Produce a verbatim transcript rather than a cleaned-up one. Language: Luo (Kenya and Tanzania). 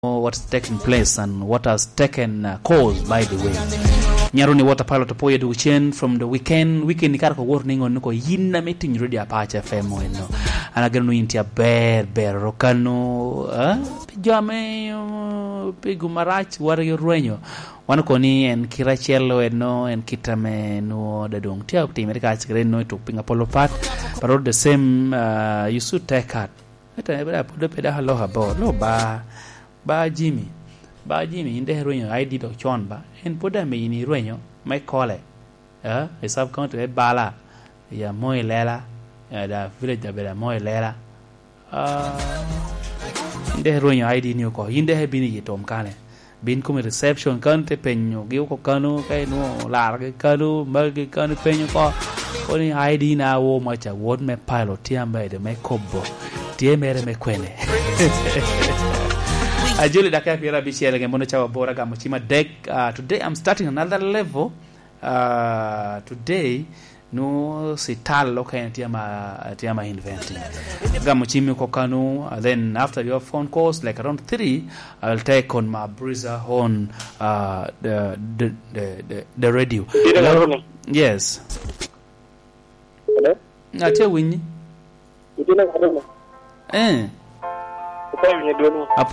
what's taking place and what has taken uh, cause by the way. Nyaruni water pilot poye du chen from the weekend weekend nikara ko warning on ko yinna meeting ready Apache F M no anagenu intia ber ber rokano eh pijame pigumarach waryo ruenyo wan ko ni en kirachelo eno en kitame no dadong tia optime ka chikre no to pinga polo pat but all the same uh, you should take heart eta bra podo peda halo habo lo ba ba Jimmy ba Jimmy inde ruenyo I D do chon ba en poda me ini ruenyo mai kole eh e sub count e bala ya moy lela ya da village da bela moy lela ah inde ruenyo I D ni ko inde he bini yitom kale bin kuma reception kan te penyo giu ko kanu kai no lar ke kanu mal ke kanu penyo ko ko ni I D na wo ma cha word me pilot ti ambe de me kobo ti mere me kwene Ajuli dakaya pira bichi lege mono chawa bora ga muchima deck. Uh, today I'm starting another level. Uh, today no sital loka tiama tiama inventing. Ga muchimi kokanu. Uh, then after your phone calls like around three, I'll take on my breezer on uh, the, the the the the radio. Hello? Yes. Hello? Ate winyi. Idina kadona. Eh. Kwa winyi dono.